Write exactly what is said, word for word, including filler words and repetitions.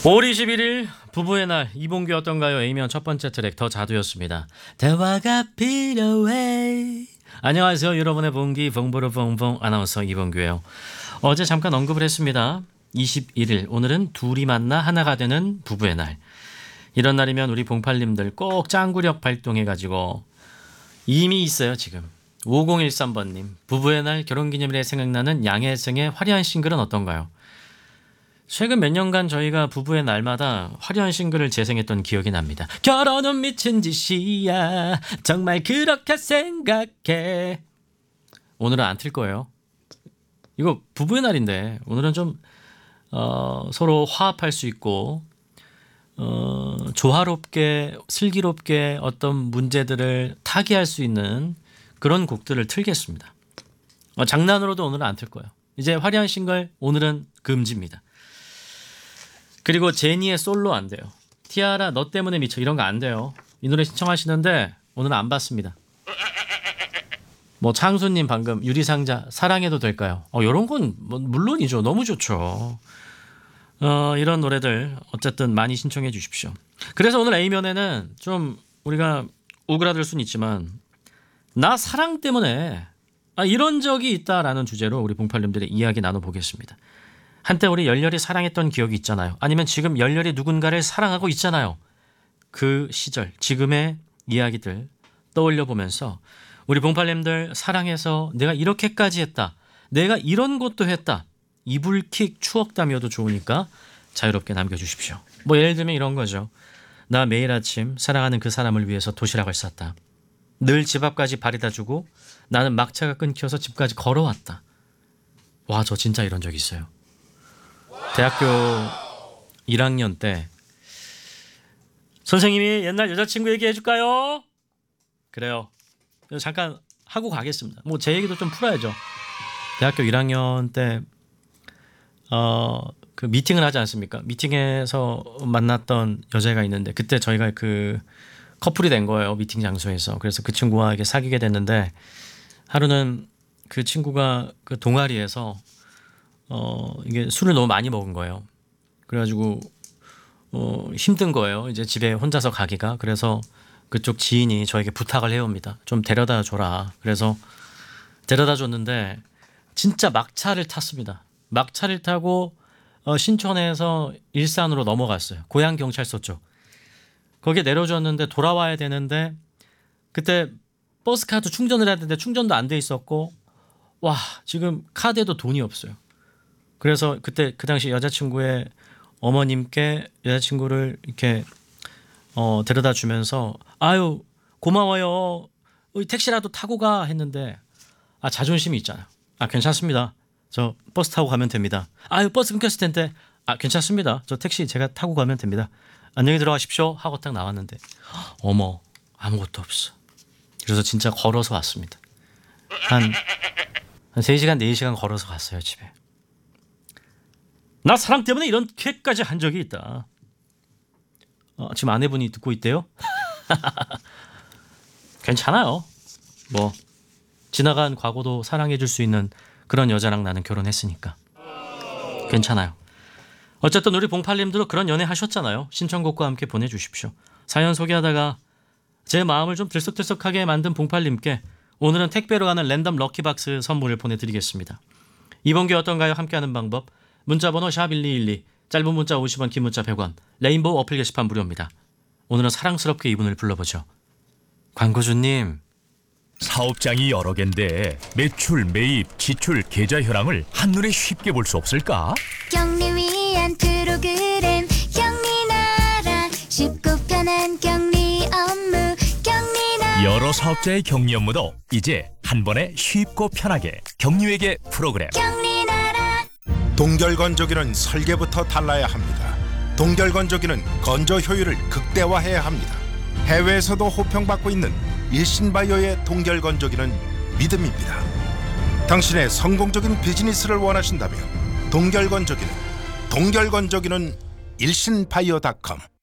오월 이십일일 부부의 날 이봉규 어떤가요? A면 첫 번째 트랙 더 자두였습니다. 대화가 필요해. 안녕하세요. 여러분의 봉기 봉보로 봉봉 아나운서 이봉규예요. 어제 잠깐 언급을 했습니다. 이십일일 오늘은 둘이 만나 하나가 되는 부부의 날. 이런 날이면 우리 봉팔님들 꼭 짱구력 발동해가지고 이미 있어요 지금. 오공일삼번님 부부의 날 결혼기념일에 생각나는 양혜승의 화려한 싱글은 어떤가요? 최근 몇 년간 저희가 부부의 날마다 화려한 싱글을 재생했던 기억이 납니다. 결혼은 미친 짓이야 정말 그렇게 생각해. 오늘은 안 틀 거예요. 이거 부부의 날인데 오늘은 좀 어, 서로 화합할 수 있고 어, 조화롭게 슬기롭게 어떤 문제들을 타개할 수 있는 그런 곡들을 틀겠습니다. 어, 장난으로도 오늘은 안 틀 거예요. 이제 화려한 싱글 오늘은 금지입니다. 그리고 제니의 솔로 안 돼요. 티아라 너 때문에 미쳐 이런 거 안 돼요. 이 노래 신청하시는데 오늘은 안 받습니다. 뭐 창수님 방금 유리상자 사랑해도 될까요? 어, 이런 건 뭐 물론이죠. 너무 좋죠. 어, 이런 노래들 어쨌든 많이 신청해 주십시오. 그래서 오늘 A면에는 좀 우리가 오그라들 수는 있지만 나 사랑 때문에 아, 이런 적이 있다라는 주제로 우리 봉팔님들의 이야기 나눠보겠습니다. 한때 우리 열렬히 사랑했던 기억이 있잖아요. 아니면 지금 열렬히 누군가를 사랑하고 있잖아요. 그 시절 지금의 이야기들 떠올려 보면서 우리 봉팔님들 사랑해서 내가 이렇게까지 했다. 내가 이런 것도 했다. 이불킥 추억담이어도 좋으니까 자유롭게 남겨주십시오. 뭐 예를 들면 이런 거죠. 나 매일 아침 사랑하는 그 사람을 위해서 도시락을 쌌다. 늘 집 앞까지 바래다 주고 나는 막차가 끊겨서 집까지 걸어왔다. 와, 저 진짜 이런 적 있어요. 대학교 일 학년 때 선생님이 옛날 여자친구 얘기해 줄까요? 그래요. 잠깐 하고 가겠습니다. 뭐 제 얘기도 좀 풀어야죠. 대학교 일 학년 때 어, 그 미팅을 하지 않습니까? 미팅에서 만났던 여자가 있는데 그때 저희가 그 커플이 된 거예요. 미팅 장소에서. 그래서 그 친구와 이렇게 사귀게 됐는데 하루는 그 친구가 그 동아리에서 어, 이게 술을 너무 많이 먹은 거예요. 그래가지고 어, 힘든 거예요. 이제 집에 혼자서 가기가. 그래서 그쪽 지인이 저에게 부탁을 해옵니다. 좀 데려다 줘라. 그래서 데려다 줬는데 진짜 막차를 탔습니다. 막차를 타고 어, 신촌에서 일산으로 넘어갔어요. 고양 경찰서 쪽. 거기에 내려줬는데 돌아와야 되는데 그때 버스카드 충전을 해야 되는데 충전도 안 돼 있었고 와 지금 카드에도 돈이 없어요. 그래서 그때 그 당시 여자친구의 어머님께 여자친구를 이렇게 어, 데려다 주면서 아유 고마워요. 택시라도 타고 가 했는데 아 자존심이 있잖아요. 아 괜찮습니다. 저 버스 타고 가면 됩니다. 아유 버스 끊겼을 텐데 아 괜찮습니다. 저 택시 제가 타고 가면 됩니다. 안녕히 들어가십시오 하고 딱 나왔는데 어머 아무것도 없어. 그래서 진짜 걸어서 왔습니다. 한, 한 세 시간 네 시간 걸어서 갔어요 집에. 나 사랑 때문에 이렇게까지 한 적이 있다. 어, 지금 아내분이 듣고 있대요. 괜찮아요. 뭐 지나간 과거도 사랑해 줄 수 있는 그런 여자랑 나는 결혼했으니까 괜찮아요. 어쨌든 우리 봉팔님들도 그런 연애 하셨잖아요. 신청곡과 함께 보내주십시오. 사연 소개하다가 제 마음을 좀 들썩들썩하게 만든 봉팔님께 오늘은 택배로 가는 랜덤 럭키박스 선물을 보내드리겠습니다. 이번 게 어떤가요? 함께하는 방법 문자번호 샵 일이일이 짧은 문자 오십 원 긴 문자 백 원 레인보우 어플 게시판 무료입니다. 오늘은 사랑스럽게 이분을 불러보죠. 광고주님 사업장이 여러 갠데 매출, 매입, 지출, 계좌 현황을 한눈에 쉽게 볼 수 없을까? 경리 위한 프로그램 경리나라 쉽고 편한 경리 업무 경리나라 여러 사업자의 격리 업무도 이제 한 번에 쉽고 편하게 경리회계 프로그램. 경리나라 동결건조기는 설계부터 달라야 합니다. 동결건조기는 건조 효율을 극대화해야 합니다. 해외에서도 호평받고 있는 일신바이오의 동결건조기는 믿음입니다. 당신의 성공적인 비즈니스를 원하신다면 동결건조기는 동결건조기는 일신바이오닷컴